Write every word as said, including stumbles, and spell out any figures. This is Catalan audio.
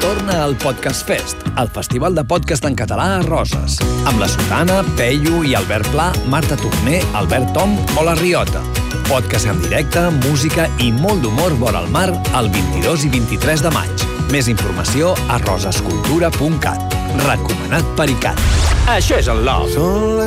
Torna al Podcast Fest, el festival de podcast en català a Roses, amb la Sotana, Peyu i Albert Pla, Marta Torner, Albert Tom o La Riota. Podcast en directe, música i molt d'humor vora el mar el vint-i-dos i vint-i-tres de maig. Més informació a rosescultura punt cat. Recomanat per ICAT. Això és el Love.